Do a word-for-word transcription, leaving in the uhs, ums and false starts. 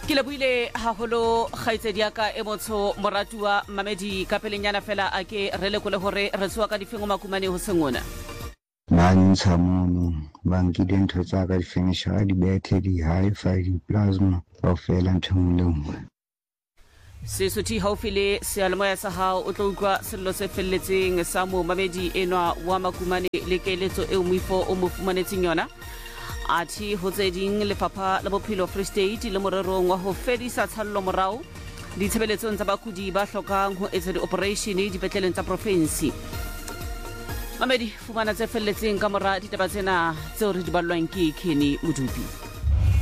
Ke lebuile haholo kgaitsedi ya ka e motsho moratua Mamedi ka pelenyana fela a ke re lekole hore re tswa ka difengo makumane ho sengona. Ba ntsha mono ba nkile ntho tsa ka difenyesha di bethe di hi-fi di plasma ba fela ntho le nngwe. Sesuthi haufi le sealemoya sa hao o tlo utlwa sello se felletseng sa mo Mamedi enwa wa makumane le keletso e moifo o mo fumanetseng yona. Athi ho tse ding lefapha la bophelo Free State le morerong wa ho fedisa tshallelo morao ditshebeletsong tsa bakudi ba hlokang ho etsa di-operation dipetleleng tsa province. Mamedi fumana tse felletseng ka mora ditaba tsena tseo re di ballwang ke Kenny Modupi.